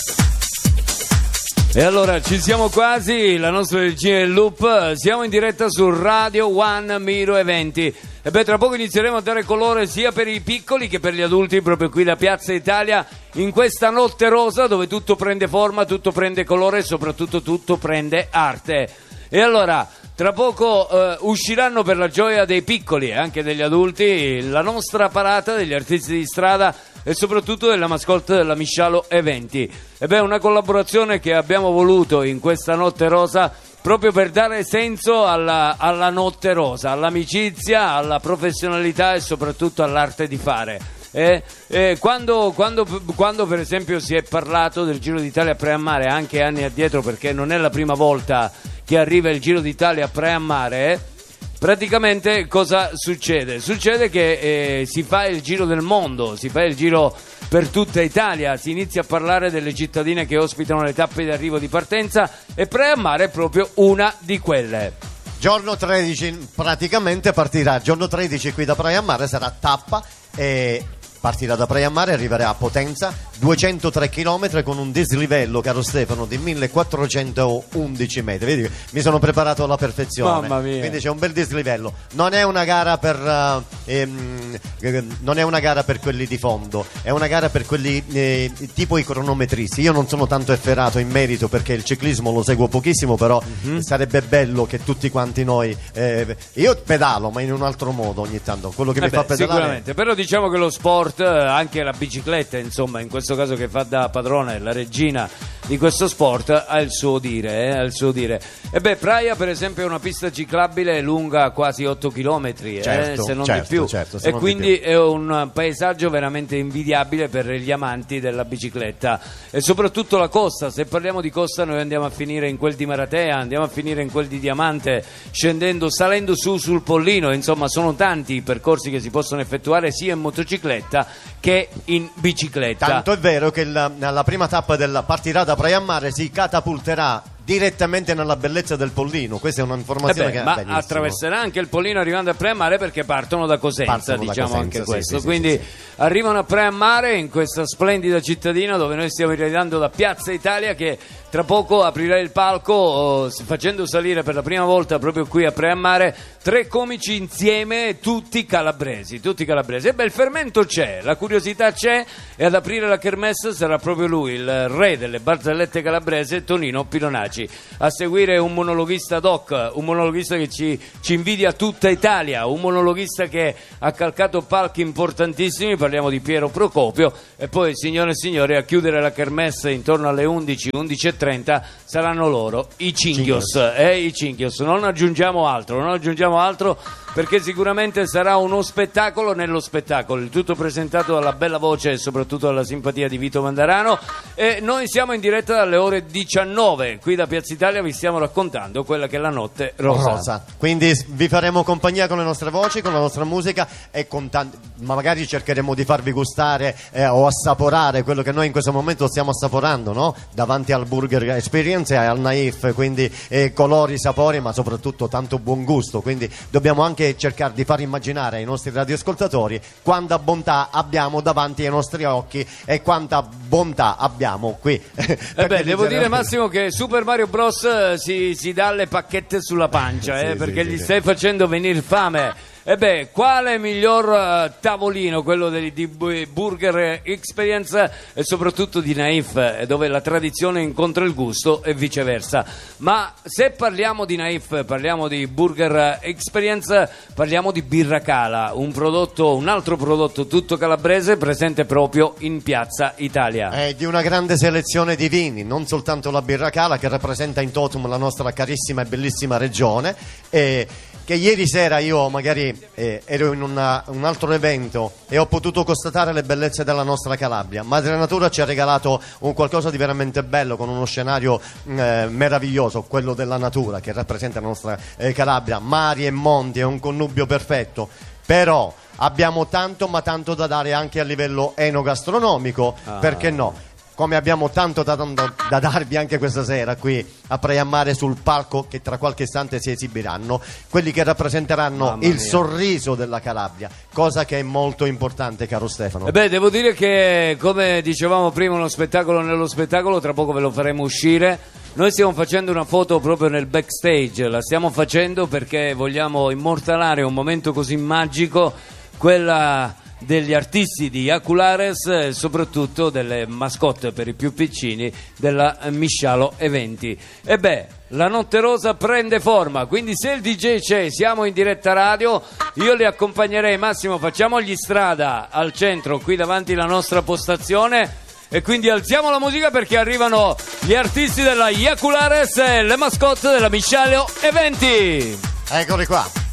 E allora ci siamo quasi, la nostra regina del loop, siamo in diretta su Radio One Miro Eventi. E beh, tra poco inizieremo a dare colore sia per i piccoli che per gli adulti, proprio qui da Piazza Italia, in questa notte rosa dove tutto prende forma, tutto prende colore e soprattutto tutto prende arte. E allora, tra poco usciranno per la gioia dei piccoli e anche degli adulti la nostra parata degli artisti di strada e soprattutto della mascotte della Miscialo Eventi. E beh, una collaborazione che abbiamo voluto in questa notte rosa proprio per dare senso alla notte rosa, all'amicizia, alla professionalità e soprattutto all'arte di fare. Quando per esempio si è parlato del Giro d'Italia a Preammare anche anni addietro, perché non è la prima volta che arriva il Giro d'Italia a Preammare, praticamente cosa succede? Succede che si fa il giro del mondo, si fa il giro per tutta Italia, si inizia a parlare delle cittadine che ospitano le tappe di arrivo di partenza e Preammare è proprio una di quelle. Giorno 13 praticamente partirà, giorno 13 qui da Preammare sarà tappa e partirà da Preammare e arriverà a Potenza, 203 km con un dislivello, caro Stefano, di 1411 metri. Vedi, mi sono preparato alla perfezione. Mamma mia. Quindi c'è un bel dislivello. Non è una gara per quelli di fondo, è una gara per quelli tipo i cronometristi. Io non sono tanto efferato in merito perché il ciclismo lo seguo pochissimo, però sarebbe bello che tutti quanti noi io pedalo, ma in un altro modo ogni tanto. Quello che mi fa pedalare sicuramente, però diciamo che lo sport, anche la bicicletta, insomma, in questo caso che fa da padrona, è la regina di questo sport, ha il suo dire, ha il suo dire. E beh, Praia per esempio è una pista ciclabile lunga quasi 8 km, se non di più, e quindi è un paesaggio veramente invidiabile per gli amanti della bicicletta e soprattutto la costa. Se parliamo di costa noi andiamo a finire in quel di Maratea, andiamo a finire in quel di Diamante, scendendo, salendo su sul Pollino. Insomma, sono tanti i percorsi che si possono effettuare sia in motocicletta che in bicicletta. Tanto è vero che la prima tappa partirà da Preammare, si catapulterà direttamente nella bellezza del Pollino. Questa è un'informazione che è bellissima. Attraverserà anche il Pollino arrivando a Preammare, perché partono da Cosenza, diciamo anche questo. Sì, quindi sì. arrivano a Preammare, in questa splendida cittadina dove noi stiamo arrivando da Piazza Italia, che tra poco aprirà il palco facendo salire per la prima volta proprio qui a Preammare 3 comici insieme, tutti calabresi. E beh, il fermento c'è, la curiosità c'è, e ad aprire la kermesse sarà proprio lui, il re delle barzellette calabrese, Tonino Pilonacci. A seguire un monologhista doc, un monologhista che ci invidia tutta Italia, un monologhista che ha calcato palchi importantissimi, parliamo di Piero Procopio. E poi, signore e signori, a chiudere la kermesse intorno alle 11:30 saranno loro, i Cinghios. I Cinghios, non aggiungiamo altro, perché sicuramente sarà uno spettacolo nello spettacolo, il tutto presentato dalla bella voce e soprattutto dalla simpatia di Vito Mandarano. E noi siamo in diretta dalle ore 19 qui da Piazza Italia, vi stiamo raccontando quella che è la notte rosa. Quindi vi faremo compagnia con le nostre voci, con la nostra musica e ma magari cercheremo di farvi gustare o assaporare quello che noi in questo momento stiamo assaporando, no? Davanti al Burger Experience e al Naif, quindi colori, sapori, ma soprattutto tanto buon gusto. Quindi dobbiamo anche cercare di far immaginare ai nostri radioascoltatori quanta bontà abbiamo davanti ai nostri occhi e quanta bontà abbiamo qui. Devo dire, Massimo, che Super Mario Bros si dà le pacchette sulla pancia, perché gli stai facendo venire fame. E beh, quale miglior tavolino, quello di Burger Experience e soprattutto di Naif, dove la tradizione incontra il gusto e viceversa. Ma se parliamo di Naif, parliamo di Burger Experience, parliamo di Birra Cala, un altro prodotto tutto calabrese presente proprio in Piazza Italia. Di una grande selezione di vini, non soltanto la Birra Cala, che rappresenta in totum la nostra carissima e bellissima regione, che ieri sera io magari ero in un altro evento e ho potuto constatare le bellezze della nostra Calabria. Madre Natura ci ha regalato un qualcosa di veramente bello, con uno scenario meraviglioso, quello della natura che rappresenta la nostra Calabria, mari e monti, è un connubio perfetto. Però abbiamo tanto ma tanto da dare anche a livello enogastronomico, perché no? come abbiamo tanto da darvi anche questa sera qui a Praiammare sul palco che tra qualche istante si esibiranno, quelli che rappresenteranno il sorriso della Calabria, cosa che è molto importante, caro Stefano. Devo dire che, come dicevamo prima, uno spettacolo nello spettacolo, tra poco ve lo faremo uscire. Noi stiamo facendo una foto proprio nel backstage, la stiamo facendo perché vogliamo immortalare un momento così magico, quella degli artisti di Jaculares e soprattutto delle mascotte per i più piccini della Miscialo Eventi. La Notte Rosa prende forma, quindi se il DJ c'è, siamo in diretta radio, io li accompagnerei. Massimo, facciamogli strada al centro, qui davanti alla nostra postazione, e quindi alziamo la musica perché arrivano gli artisti della Jaculares e le mascotte della Miscialo Eventi. Eccoli qua.